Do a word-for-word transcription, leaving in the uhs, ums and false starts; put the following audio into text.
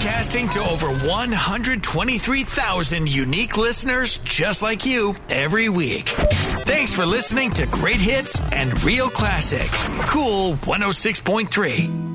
broadcasting to over one hundred twenty-three thousand unique listeners just like you every week. Thanks for listening to Great Hits and Real Classics. Cool one oh six point three.